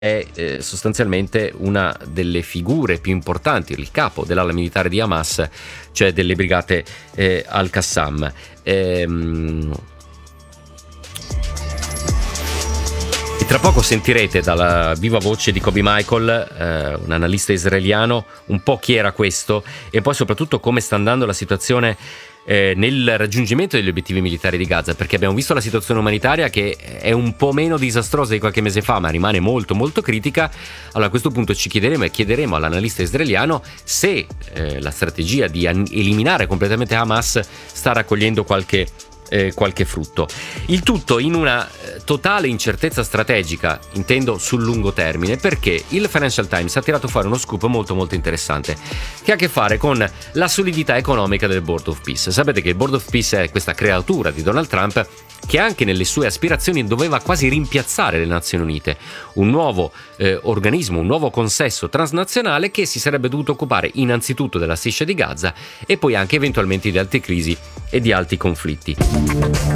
è sostanzialmente una delle figure più importanti, il capo dell'ala militare di Hamas, cioè delle brigate Al-Qassam. E tra poco sentirete dalla viva voce di Kobi Michael, un analista israeliano, un po' chi era questo e poi soprattutto come sta andando la situazione nel raggiungimento degli obiettivi militari di Gaza, perché abbiamo visto la situazione umanitaria che è un po' meno disastrosa di qualche mese fa, ma rimane molto molto critica. Allora a questo punto ci chiederemo e chiederemo all'analista israeliano se la strategia di eliminare completamente Hamas sta raccogliendo qualche frutto. Il tutto in una totale incertezza strategica, intendo sul lungo termine, perché il Financial Times ha tirato fuori uno scoop molto molto interessante che ha a che fare con la solidità economica del Board of Peace. Sapete che il Board of Peace è questa creatura di Donald Trump che anche nelle sue aspirazioni doveva quasi rimpiazzare le Nazioni Unite, un nuovo organismo, un nuovo consesso transnazionale che si sarebbe dovuto occupare innanzitutto della striscia di Gaza e poi anche eventualmente di altre crisi e di altri conflitti.